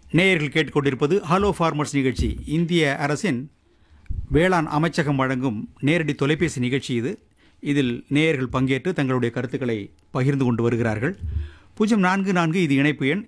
நேயர்கள் கேட்டுக்கொண்டிருப்பது hello farmers நிகழ்ச்சி. இந்திய அரசின் வேளாண் அமைச்சகம் வழங்கும் நேரடி தொலைபேசி நிகழ்ச்சி இது. இதில் நேயர்கள் பங்கேற்று தங்களுடைய கருத்துக்களை பகிர்ந்து கொண்டு வருகிறார்கள். 044 இது இணைப்பு எண்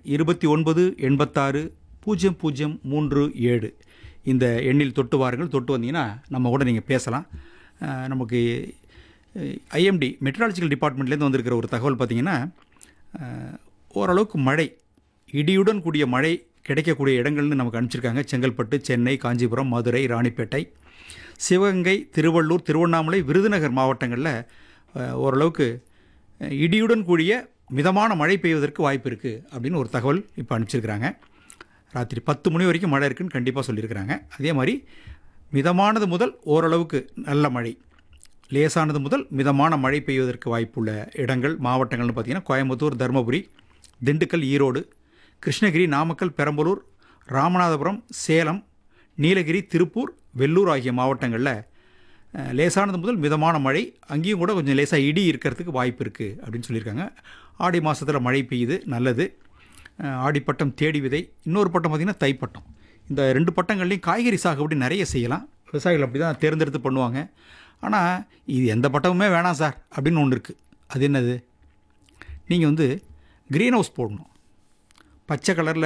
29860037. இந்த எண்ணில் தொட்டு வாருங்கள். தொட்டு வந்தீங்கன்னா நம்ம கூட நீங்கள் பேசலாம். நமக்கு ஐஎம்டி மெட்ராலஜிக்கல் டிபார்ட்மெண்ட்லேருந்து வந்திருக்கிற ஒரு தகவல் பார்த்திங்கன்னா, ஓரளவுக்கு மழை, இடியுடன் கூடிய மழை கிடைக்கக்கூடிய இடங்கள்னு நமக்கு அனுப்பிச்சிருக்காங்க. செங்கல்பட்டு, சென்னை, காஞ்சிபுரம், மதுரை, ராணிப்பேட்டை, சிவகங்கை, திருவள்ளூர், திருவண்ணாமலை, விருதுநகர் மாவட்டங்களில் ஓரளவுக்கு இடியுடன் கூடிய மிதமான மழை பெய்வதற்கு வாய்ப்பு இருக்குது அப்படின்னு ஒரு தகவல் இப்போ அனுப்பிச்சிருக்கிறாங்க. ராத்திரி 10 மணி வரைக்கும் மழை இருக்குதுன்னு கண்டிப்பாக சொல்லியிருக்கிறாங்க. அதே மாதிரி மிதமானது முதல் ஓரளவுக்கு நல்ல மழை, லேசானது முதல் மிதமான மழை பெய்வதற்கு வாய்ப்புள்ள இடங்கள் மாவட்டங்கள்னு பார்த்திங்கன்னா, கோயம்புத்தூர், தருமபுரி, திண்டுக்கல், ஈரோடு, கிருஷ்ணகிரி, நாமக்கல், பெரம்பலூர், ராமநாதபுரம், சேலம், நீலகிரி, திருப்பூர், வெள்ளூர் ஆகிய மாவட்டங்களில் லேசானது முதல் மிதமான மழை, அங்கேயும் கூட கொஞ்சம் லேசாக இடி இருக்கிறதுக்கு வாய்ப்பு இருக்குது அப்படின்னு சொல்லியிருக்காங்க. ஆடி மாதத்தில் மழை பெய்யுது, நல்லது. ஆடிப்பட்டம், தேடி விதை, இன்னொரு பட்டம் பார்த்திங்கன்னா தைப்பட்டம். இந்த 2 பட்டங்கள்லேயும் காய்கறி சாகுபடி நிறைய செய்யலாம். விவசாயிகள் அப்படி தான் தேர்ந்தெடுத்து பண்ணுவாங்க. ஆனால் இது எந்த பட்டமுமே வேணாம் சார் அப்படின்னு ஒன்று இருக்குது. அது என்னது? நீங்கள் க்ரீன் ஹவுஸ் போடணும். பச்சை கலரில்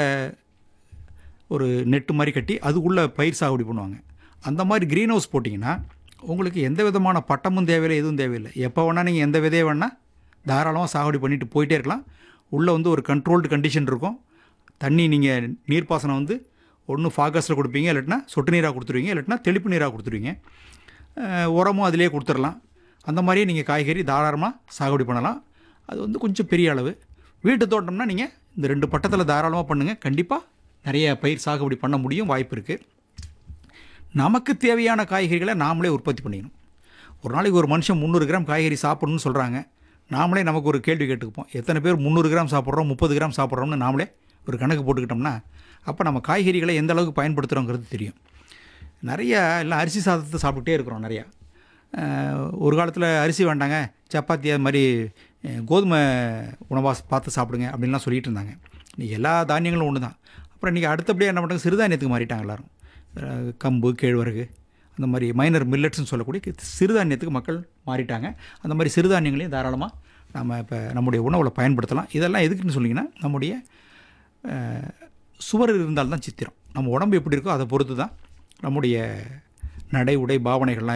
ஒரு நெட்டு மாதிரி கட்டி அதுக்குள்ளே பயிர் சாகுபடி பண்ணுவாங்க. அந்த மாதிரி க்ரீன் ஹவுஸ் போட்டிங்கன்னா உங்களுக்கு எந்த விதமான பட்டமும் தேவையில்லை, எதுவும் தேவையில்லை. எப்போ வேணால் நீங்கள் எந்த விதையை வேணால் தாராளமாக சாகுபடி பண்ணிட்டு போயிட்டே இருக்கலாம். உள்ளே ஒரு கண்ட்ரோல்டு கண்டிஷன் இருக்கும். தண்ணி நீங்கள் நீர்ப்பாசனம் ஒன்று ஃபாகஸில் கொடுப்பீங்க, இல்லாட்டினா சொட்டு நீராக கொடுத்துருவீங்க, இல்லாட்டினா தெளிப்பு நீராக கொடுத்துருவீங்க. உரமும் அதிலே கொடுத்துடலாம். அந்த மாதிரியே நீங்கள் காய்கறி தாராளமாக சாகுபடி பண்ணலாம். அது கொஞ்சம் பெரிய அளவு வீட்டு தோட்டம்னா நீங்கள் இந்த 2 பட்டத்தில் தாராளமாக பண்ணுங்கள். கண்டிப்பாக நிறைய பயிர் சாகுபடி பண்ண முடியும், வாய்ப்பு இருக்குது. நமக்கு தேவையான காய்கறிகளை நாமளே உற்பத்தி பண்ணிக்கணும். ஒரு நாளைக்கு ஒரு மனுஷன் 300 கிராம் காய்கறி சாப்பிடணும்னு சொல்கிறாங்க. நாமளே நமக்கு ஒரு கேள்வி கேட்டுக்குப்போம், எத்தனை பேர் 300 கிராம் சாப்பிட்றோம், 30 கிராம் சாப்பிட்றோம்னு நாமளே ஒரு கணக்கு போட்டுக்கிட்டோம்னா அப்போ நம்ம காய்கறிகளை எந்த அளவுக்கு பயன்படுத்துகிறோங்கிறது தெரியும். நிறையா எல்லாம் அரிசி சாதத்தை சாப்பிட்டுட்டே இருக்கிறோம். நிறையா ஒரு காலத்தில் அரிசி வேண்டாங்க, சப்பாத்தி, அது மாதிரி கோதுமை உணவாக பார்த்து சாப்பிடுங்க அப்படின்லாம் சொல்லிகிட்டு இருந்தாங்க. இன்றைக்கி எல்லா தானியங்களும் ஒன்று தான். அப்புறம் இன்றைக்கி அடுத்தபடியாக என்ன பண்ணுறாங்க, சிறுதானியத்துக்கு மாறிட்டாங்க எல்லோரும். கம்பு, கேழ்வரகு, அந்த மாதிரி மைனர் மில்லட்ஸ்னு சொல்லக்கூடிய சிறுதானியத்துக்கு மக்கள் மாறிட்டாங்க. அந்த மாதிரி சிறுதானியங்களையும் தாராளமாக நம்ம இப்போ நம்முடைய உணவில் பயன்படுத்தலாம். இதெல்லாம் எதுக்குன்னு சொன்னிங்கன்னா, நம்முடைய சுவர் இருந்தால்தான் சித்திரம். நம்ம உடம்பு எப்படி இருக்கோ அதை பொறுத்து தான் நம்முடைய நடை, உடை, பாவனைகள்லாம்